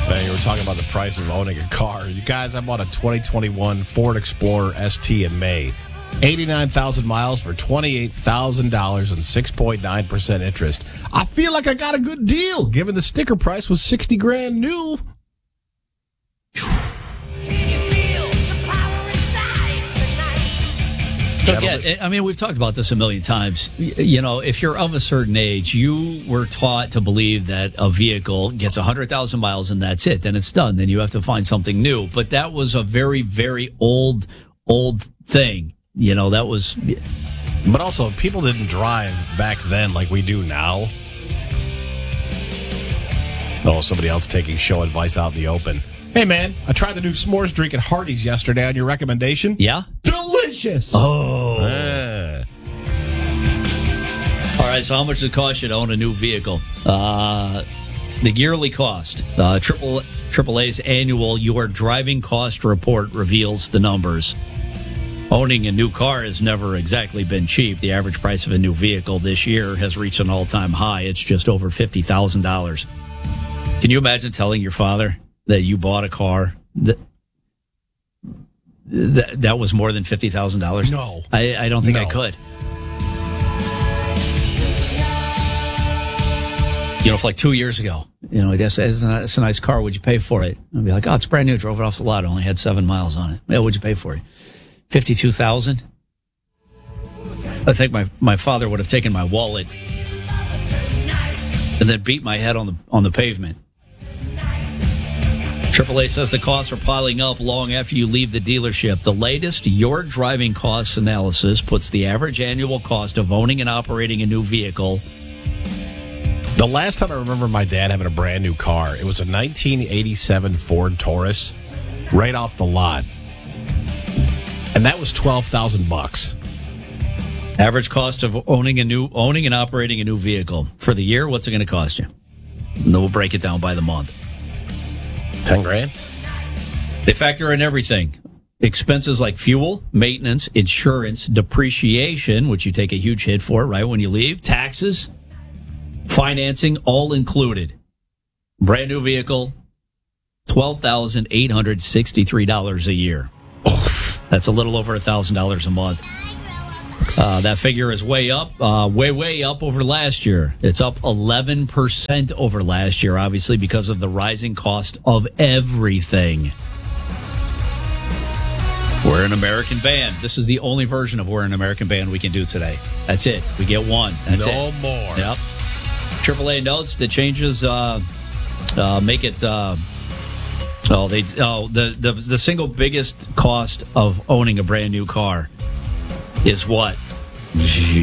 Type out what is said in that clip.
Man, you were talking about the price of owning a car. You guys, I bought a 2021 Ford Explorer ST in May. 89,000 miles for $28,000 and 6.9% interest. I feel like I got a good deal, given the sticker price was $60,000 new. Yeah, I mean, we've talked about this a million times. You know, if you're of a certain age, you were taught to believe that a vehicle gets 100,000 miles and that's it. Then it's done. Then you have to find something new. But that was a very, very old thing. You know, that was... But also, people didn't drive back then like we do now. Oh, somebody else taking show advice out in the open. Hey, man, I tried the new s'mores drink at Hardee's yesterday on your recommendation. Yeah? Delicious! Oh. All right, so how much does it cost you to own a new vehicle? The yearly cost. AAA's annual Your Driving Cost Report reveals the numbers. Owning a new car has never exactly been cheap. The average price of a new vehicle this year has reached an all-time high. It's just over $50,000. Can you imagine telling your father that you bought a car that was more than $50,000? No. I don't think I could. You know, for like 2 years ago, you know, it's a nice car. Would you pay for it? I'd be like, oh, it's brand new. Drove it off the lot. Only had 7 miles on it. Yeah, what'd you pay for it? $52,000. I think my father would have taken my wallet and then beat my head on the pavement. AAA says the costs are piling up long after you leave the dealership. The latest Your Driving Costs analysis puts the average annual cost of owning and operating a new vehicle. The last time I remember my dad having a brand new car, it was a 1987 Ford Taurus, right off the lot, and that was $12,000. Average cost of owning and operating a new vehicle for the year. What's it going to cost you? And then we'll break it down by the month. $10,000. They factor in everything. Expenses like fuel, maintenance, insurance, depreciation, which you take a huge hit for right when you leave, taxes, financing, all included. Brand new vehicle, $12,863 a year. That's a little over $1,000 a month. That figure is way up, way up over last year. It's up 11% over last year, obviously, because of the rising cost of everything. We're an American band. This is the only version of We're an American Band we can do today. That's it. We get one. That's no it. more. Yep. AAA notes the changes make it... the single biggest cost of owning a brand new car is what?